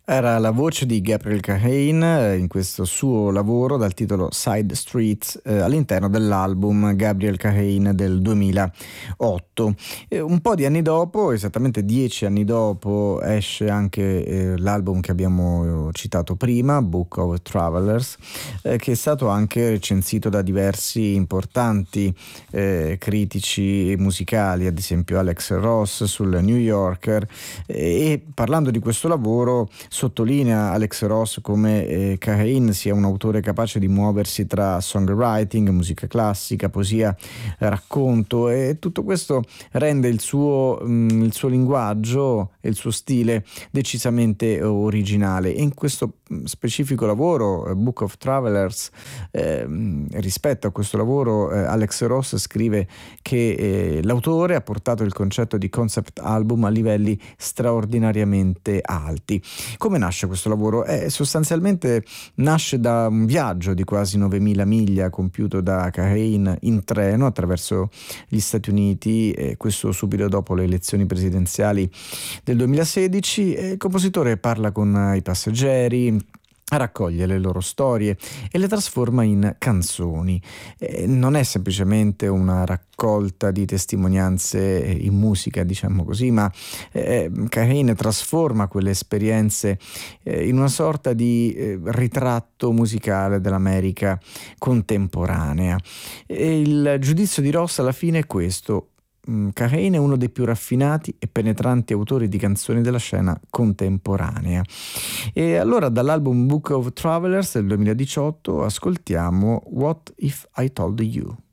Era la voce di Gabriel Kahane in questo suo lavoro dal titolo Side Streets all'interno dell'album Gabriel Kahane del 2008. Un po' di anni dopo, esattamente 10 anni dopo, esce anche l'album che abbiamo citato prima, Book of Travelers, che è stato anche recensito da diversi importanti critici musicali, ad esempio Alex Ross sul New Yorker, e parlando di questo lavoro sottolinea Alex Ross come Kahane sia un autore capace di muoversi tra songwriting, musica classica, poesia, racconto, e tutto questo rende il suo linguaggio e il suo stile decisamente originale. E in questo specifico lavoro, Book of Travelers, rispetto a questo lavoro Alex Ross scrive che l'autore ha portato il concetto di concept album a livelli straordinariamente alti. Come nasce questo lavoro? Sostanzialmente nasce da un viaggio di quasi 9.000 miglia compiuto da Kahane in treno attraverso gli Stati Uniti, questo subito dopo le elezioni presidenziali del 2016. Il compositore parla con i passeggeri, raccoglie le loro storie e le trasforma in canzoni. Non è semplicemente una raccolta di testimonianze in musica, diciamo così, ma Kahane trasforma quelle esperienze in una sorta di ritratto musicale dell'America contemporanea. E il giudizio di Ross alla fine è questo: Kahane è uno dei più raffinati e penetranti autori di canzoni della scena contemporanea. E allora dall'album Book of Travelers del 2018 ascoltiamo What If I Told You.